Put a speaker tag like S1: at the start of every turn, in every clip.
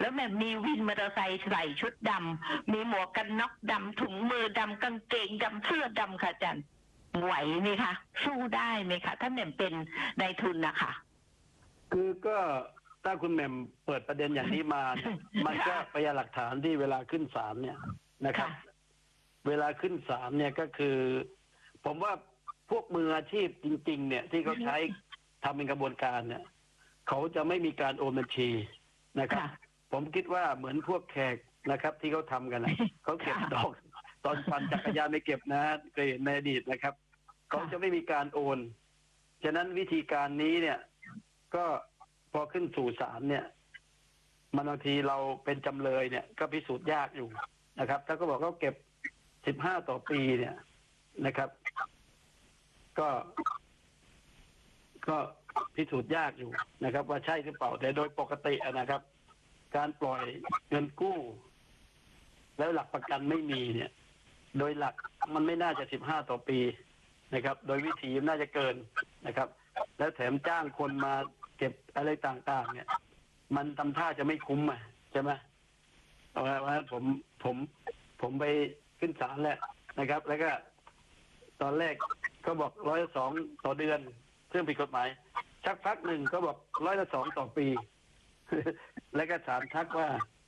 S1: แล้วแม่มีวินมอเตอร์ไซค์ใส่ชุดดำมีหมวกกันน็อกดำถุงมือดำกางเกงดำเสื้อดำค่ะอาจารย์ไหวไหมคะสู้ได้ไหมคะถ้าแม่เป็นนายทุนนะคะ
S2: คือก็ถ้าคุณแหม่มเปิดประเด็นอย่างนี้มาเนี่ยมันก็พยานหลักฐานที่เวลาขึ้นศาลเนี่ยนะครับ เวลาขึ้นศาลเนี่ยก็คือ ผมว่าพวกมืออาชีพจริงๆเนี่ยที่เขาใช้ทำเป็นกระบวนการเนี่ยเขาจะไม่มีการโอนบัญชีนะครับผมคิดว่าเหมือนพวกแขกนะครับ ที่เขาทำกันนะเขาเก็บดอกตอนปั่นจักรยานไม่เก็บนะเคยเห็นในอดีตนะครับเขาจะไม่มีการโอนฉะนั้นวิธีการนี้เนี่ยก็พอขึ้นสู่ศาลเนี่ยมันบางทีเราเป็นจำเลยเนี่ยก็พิสูจน์ยากอยู่นะครับถ้าเขาบอกเขาเก็บ15 ต่อปีเนี่ยนะครับ ก็พิสูจน์ยากอยู่นะครับ ว่าใช่หรือเปล่าแต่โดยปกตินะครับ การปล่อยเงินกู้ แล้วหลักประกันไม่มีเนี่ย โดยหลักมันไม่น่าจะ15 ต่อปีนะครับ โดยวิธีน่าจะเกินนะครับ แล้วแถมจ้างคนมาเก็บอะไรต่างๆเนี่ยมันทำท่าจะไม่คุ้มอ่ะใช่ไหมเอาว่าผมไปขึ้นศาลแล้วนะครับ แล้วก็ตอนแรกก็บอก102 ต่อเดือนซึ่งผิดกฎหมายชักพักหนึ่งก็บอก102 ต่อปี แล้วก็ศาลทักว่า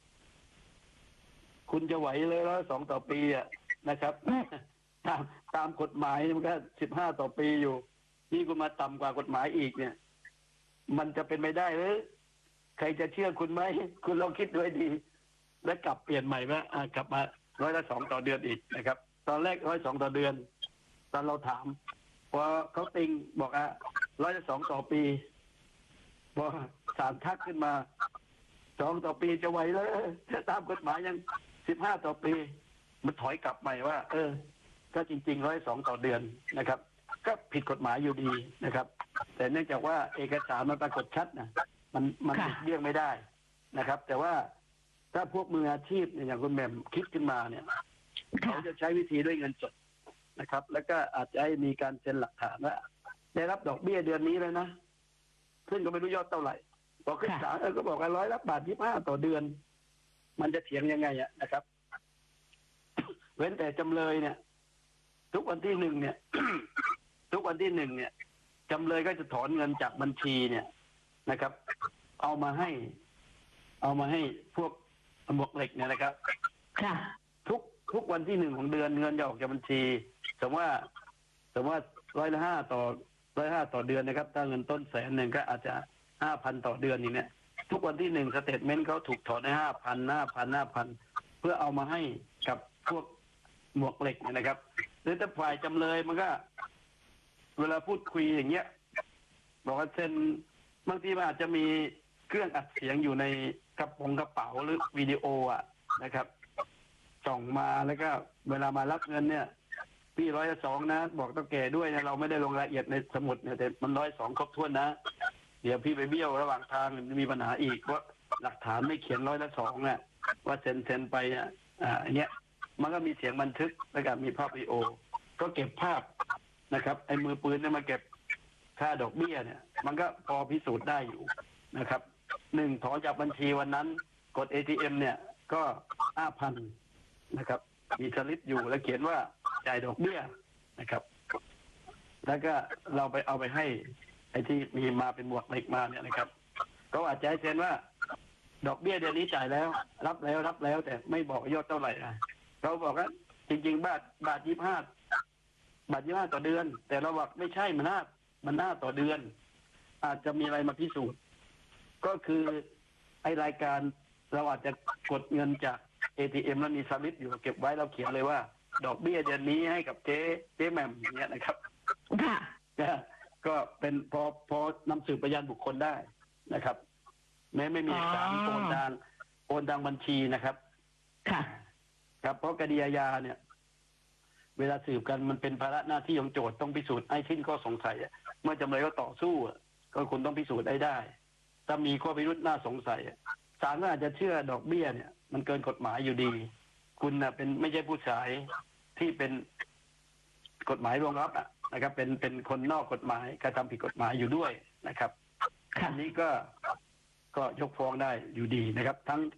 S2: คุณจะไหวเลย102 ต่อปีอ่ะนะครับ ตามกฎหมายมันก็15 ต่อปีอยู่นี่คุณมาต่ำกว่ากฎหมายอีกเนี่ย มันจะเป็นไม่ได้หรือใครจะเชื่อคุณไหมคุณลองคิดด้วยดีแล้วกลับเปลี่ยนใหม่ว่ากลับมา102 ต่อเดือนอีกนะครับ ตอนแรก102 ต่อเดือนตอนเราถามพอเขาติงบอก102 ต่อปีพอศาลทักขึ้นมา2 ต่อปีจะไหวเลยตามกฎหมายยัง15 ต่อปีมันถอยกลับใหม่ว่าก็จริงๆ102 ต่อเดือนนะครับก็ผิดกฎหมายอยู่ดีนะครับแต่เนื่องจากว่าเอกสารมันปรากฏชัดนะมันหลีกเลี่ยงไม่ได้นะครับแต่ว่าถ้าพวกมืออาชีพอย่างคุณแหม่มคิดขึ้นมาเนี่ยเขาจะใช้วิธีด้วยเงินสดนะครับ แล้วก็อาจจะให้มีการเซ็นหลักฐานว่าได้รับดอกเบี้ยเดือนนี้เลยนะซึ่งก็ไม่รู้ยอดเท่าไหร่พอขึ้นศาลก็บอกว่า100 บาท 25 ต่อเดือนมันจะเถียงยังไงอะนะครับ เว้นแต่จำเลยเนี่ยทุกวันที่ 1เนี่ย ทุกวันที่ 1เนี่ยจำเลยก็จะถอนเงินจากบัญชีเนี่ยนะครับ เอามาให้พวกหมวกเหล็กเนี่ยนะครับทุกวันที่ 1ของเดือนเงินจะออกจากบัญชีสมมติว่า105 ต่อเดือนนะครับถ้าเงินต้น100,000ก็อาจจะ 5,000 ต่อเดือนอย่างเนี้ยทุกวันที่ 1สเตทเมนต์เขาถูกถอนได้ 5,000 เพื่อเอามาให้กับพวกหมวกเหล็กเนี่ยนะครับหรือถ้าฝ่ายจำเลยมันก็เวลาพูดคุยอย่างเงี้ยบอกว่าเซ็นบางทีมันอาจจะมีเครื่องอัดเสียงอยู่ในกระเป๋าหรือวิดีโอนะครับส่งมาแล้วก็เวลามารับเงินเนี่ยพี่102นะบอกต้องแก่ด้วยนะเราไม่ได้ลงรายละเอียดในสมุดเนี่ยแต่มัน102ครบถ้วนนะเดี๋ยวพี่ไปเบี้ยวระหว่างทางมีปัญหาอีกเพราะหลักฐานไม่เขียน102น่ะว่าเซ็นไปเนี่ยอันเนี้ยมันก็มีเสียงบันทึกแล้วก็มีภาพวิดีโอก็เก็บภาพนะครับไอ้มือปืนเนี่ยมาเก็บค่าดอกเบี้ยเนี่ยมันก็พอพิสูจน์ได้อยู่นะครับ1ถอนจากบัญชีวันนั้นกด ATM เนี่ยก็ 5,000 นะครับมีสลิปอยู่แล้วเขียนว่าจ่ายดอกเบี้ยนะครับแล้วก็เราไปเอาไปให้ไอ้ที่มีมาเป็นหมวกเหล็กมาเนี่ยนะครับก็อาจจะให้เซ็นว่าดอกเบี้ยเดือนนี้จ่ายแล้วรับแล้วแต่ไม่บอกยอดเท่าไหร่เราบอกว่าจริงๆบาท 25 ต่อเดือนแต่เราบอกไม่ใช่มัน5 ต่อเดือนอาจจะมีอะไรมาพิสูจน์ก็คือไอ้รายการเราอาจจะกดเงินจาก ATM แล้วมีสลิปอยู่เก็บไว้เราเขียนเลยว่าดอกเบี้ยเดือนนี้ให้กับเจ๊แหม่มอย่างเงี้ยนะครับก็เป็นพอนำสืบพยานบุคคลได้นะครับแม้ไม่มีเอกสารโอนทางบัญชีนะครับครับเพราะคดีอาญาเนี่ยเวลาสืบกันมันเป็นภาระหน้าที่ของโจทย์ต้องพิสูจน์ให้สิ้นข้อสงสัยเมื่อจำเลยก็ต่อสู้ก็คุณต้องพิสูจน์ได้ถ้ามีข้อพิรุธน่าสงสัยศาลก็อาจจะเชื่อดอกเบี้ยเนี่ยมันเกินกฎหมายอยู่ดีคุณน่ะเป็นไม่ใช่ผู้ชายที่เป็นกฎหมายรองรับนะครับเป็นคนนอกกฎหมายกระทำผิดกฎหมายอยู่ด้วยนะครับอันนี้ก็ยกฟ้องได้อยู่ดีนะครับทั้ง